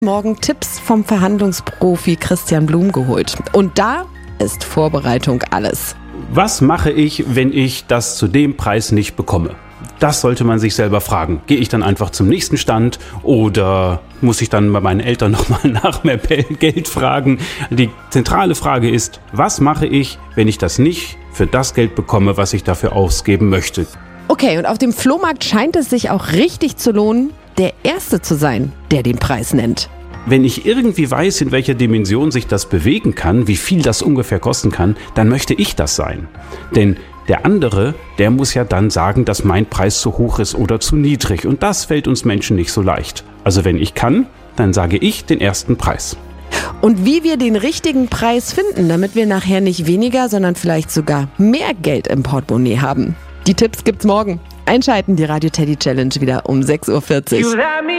Morgen Tipps vom Verhandlungsprofi Christian Blum geholt. Und da ist Vorbereitung alles. Was mache ich, wenn ich das zu dem Preis nicht bekomme? Das sollte man sich selber fragen. Gehe ich dann einfach zum nächsten Stand oder muss ich dann bei meinen Eltern nochmal nach mehr Geld fragen? Die zentrale Frage ist, was mache ich, wenn ich das nicht für das Geld bekomme, was ich dafür ausgeben möchte? Okay, und auf dem Flohmarkt scheint es sich auch richtig zu lohnen, der Erste zu sein, der den Preis nennt. Wenn ich irgendwie weiß, in welcher Dimension sich das bewegen kann, wie viel das ungefähr kosten kann, dann möchte ich das sein. Denn der andere, der muss ja dann sagen, dass mein Preis zu hoch ist oder zu niedrig. Und das fällt uns Menschen nicht so leicht. Also wenn ich kann, dann sage ich den ersten Preis. Und wie wir den richtigen Preis finden, damit wir nachher nicht weniger, sondern vielleicht sogar mehr Geld im Portemonnaie haben. Die Tipps gibt's morgen. Einschalten, die Radio Teddy Challenge wieder um 6:40 Uhr.